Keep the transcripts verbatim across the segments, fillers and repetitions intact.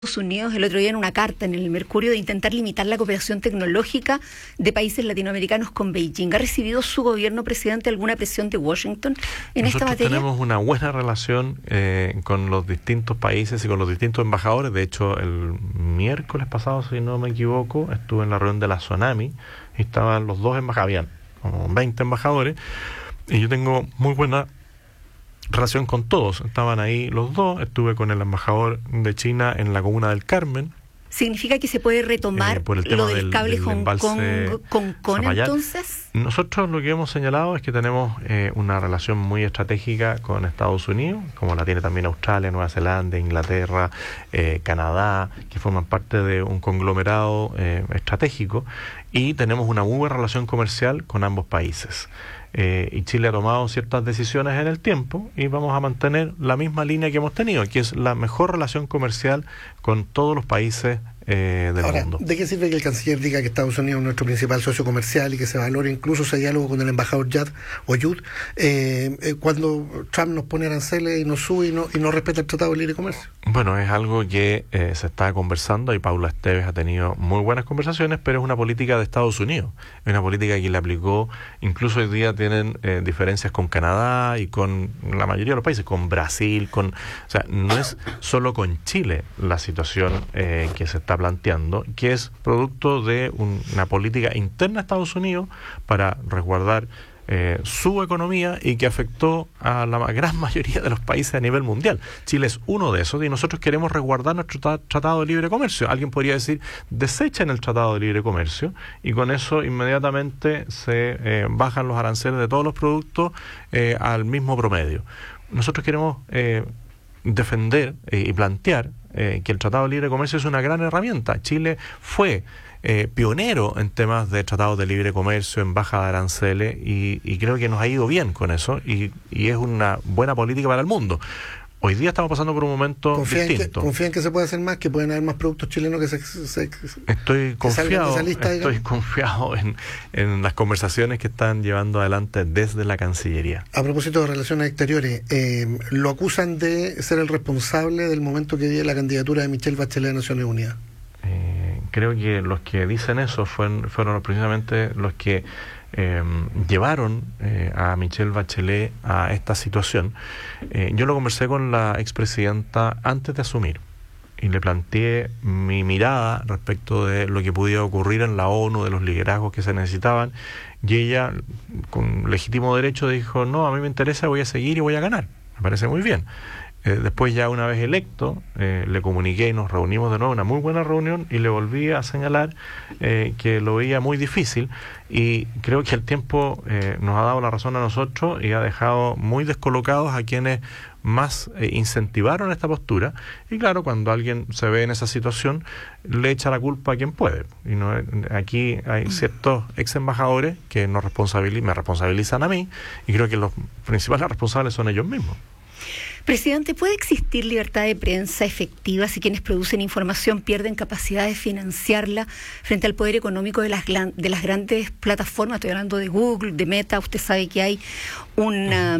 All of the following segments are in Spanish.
Estados Unidos el otro día en una carta en el Mercurio de intentar limitar la cooperación tecnológica de países latinoamericanos con Beijing. ¿Ha recibido su gobierno, presidente, alguna presión de Washington en Nosotros esta materia? Tenemos una buena relación eh, con los distintos países y con los distintos embajadores. De hecho, el miércoles pasado, si no me equivoco, estuve en la reunión de la Tsunami y estaban los dos embajadores, habían como veinte embajadores, y yo tengo muy buena relación con todos. Estaban ahí los dos. Estuve con el embajador de China en la comuna del Carmen. ¿Significa que se puede retomar eh, por el tema lo del, del cable del Hong Kong-Concon entonces? Nosotros lo que hemos señalado es que tenemos eh, una relación muy estratégica con Estados Unidos, como la tiene también Australia, Nueva Zelanda, Inglaterra, eh, Canadá, que forman parte de un conglomerado eh, estratégico, y tenemos una muy buena relación comercial con ambos países. Eh, y Chile ha tomado ciertas decisiones en el tiempo y vamos a mantener la misma línea que hemos tenido, que es la mejor relación comercial con todos los países eh, del Ahora, mundo. ¿de qué sirve que el canciller diga que Estados Unidos es nuestro principal socio comercial y que se valore incluso ese diálogo con el embajador Yad o Yud eh, eh, cuando Trump nos pone aranceles y nos sube y no, y no respeta el Tratado de Libre Comercio? Bueno, es algo que eh, se está conversando y Paula Esteves ha tenido muy buenas conversaciones, pero es una política de Estados Unidos, es una política que le aplicó, incluso hoy día tienen eh, diferencias con Canadá y con la mayoría de los países, con Brasil, con, o sea, no es solo con Chile la situación eh, que se está planteando, que es producto de un, una política interna de Estados Unidos para resguardar eh, su economía y que afectó a la gran mayoría de los países a nivel mundial. Chile es uno de esos y nosotros queremos resguardar nuestro tra- Tratado de Libre Comercio. Alguien podría decir, desechen el Tratado de Libre Comercio y con eso inmediatamente se eh, bajan los aranceles de todos los productos eh, al mismo promedio. Nosotros queremos eh, defender eh, y plantear eh, que el Tratado de Libre Comercio es una gran herramienta. Chile fue eh, pionero en temas de tratados de libre comercio, en baja de aranceles, y, y creo que nos ha ido bien con eso, y, y es una buena política para el mundo. Hoy día estamos pasando por un momento ¿Confía distinto. En que, ¿Confía en que se puede hacer más, que pueden haber más productos chilenos que se... se que estoy confiado, esa lista, estoy confiado en, en las conversaciones que están llevando adelante desde la Cancillería. A propósito de relaciones exteriores, eh, lo acusan de ser el responsable del momento que dio la candidatura de Michelle Bachelet a Naciones Unidas. Eh, creo que los que dicen eso fueron, fueron precisamente los que Eh, llevaron eh, a Michelle Bachelet a esta situación. Eh, yo lo conversé con la expresidenta antes de asumir y le planteé mi mirada respecto de lo que pudiera ocurrir en la ONU, de los liderazgos que se necesitaban, y ella, con legítimo derecho, dijo, no, a mí me interesa, voy a seguir y voy a ganar. Me parece muy bien. Eh, después, ya una vez electo, eh, le comuniqué y nos reunimos de nuevo, una muy buena reunión, y le volví a señalar eh, que lo veía muy difícil, y creo que el tiempo eh, nos ha dado la razón a nosotros y ha dejado muy descolocados a quienes más eh, incentivaron esta postura. Y claro, cuando alguien se ve en esa situación, le echa la culpa a quien puede. Y no, aquí hay ciertos ex embajadores que nos responsabilizan, me responsabilizan a mí, y creo que los principales responsables son ellos mismos. Presidente, ¿puede existir libertad de prensa efectiva si quienes producen información pierden capacidad de financiarla frente al poder económico de las, de las grandes plataformas? Estoy hablando de Google, de Meta. Usted sabe que hay una,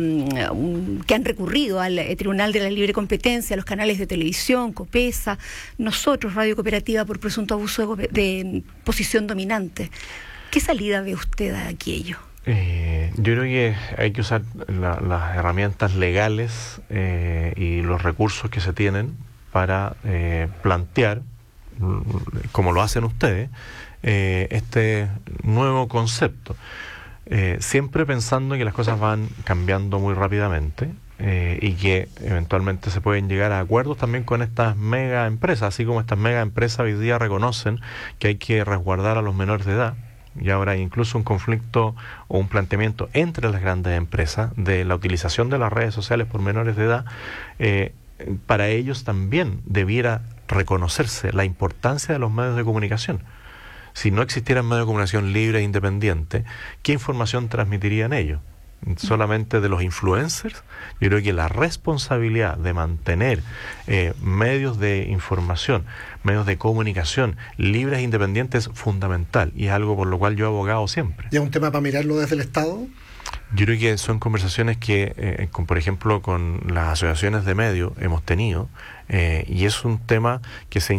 un, que han recurrido al Tribunal de la Libre Competencia, a los canales de televisión, COPESA, nosotros, Radio Cooperativa, por presunto abuso de, de posición dominante. ¿Qué salida ve usted a aquello? Eh, yo creo que hay que usar la, las herramientas legales eh, y los recursos que se tienen para eh, plantear, como lo hacen ustedes, eh, este nuevo concepto. Eh, siempre pensando que las cosas van cambiando muy rápidamente eh, y que eventualmente se pueden llegar a acuerdos también con estas mega empresas, así como estas mega empresas hoy día reconocen que hay que resguardar a los menores de edad. Y ahora hay incluso un conflicto o un planteamiento entre las grandes empresas de la utilización de las redes sociales por menores de edad. Eh, para ellos también debiera reconocerse la importancia de los medios de comunicación. Si no existieran medios de comunicación libres e independientes, ¿qué información transmitirían ellos? Solamente de los influencers. Yo creo que la responsabilidad de mantener eh, medios de información, medios de comunicación libres e independientes es fundamental, y es algo por lo cual yo he abogado siempre. ¿Y es un tema para mirarlo desde el Estado? Yo creo que son conversaciones que, eh, con, por ejemplo, con las asociaciones de medios hemos tenido, eh, y es un tema que se